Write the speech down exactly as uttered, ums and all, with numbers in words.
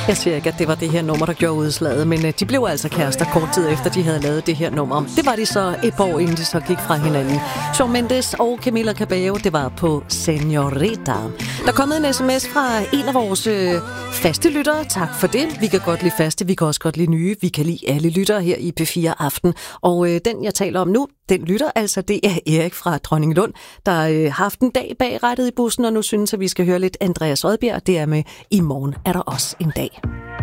Jeg siger ikke, at det var det her nummer, der gjorde udslaget, men de blev altså kærester kort tid efter, de havde lavet det her nummer. Det var de så et par år inden de så gik fra hinanden. Shawn Mendes og Camila Cabello, det var på Señorita. Der er kommet en sms fra en af vores øh, faste lyttere. Tak for det. Vi kan godt lide faste, vi kan også godt lide nye. Vi kan lide alle lyttere her i P fire Aften. Og øh, den, jeg taler om nu, den lytter altså, det er Erik fra Dronninglund, der øh, har haft en dag bag rattet i bussen, og nu synes, at vi skal høre lidt Andreas Odbjerg. Det er med I morgen er der også en dag.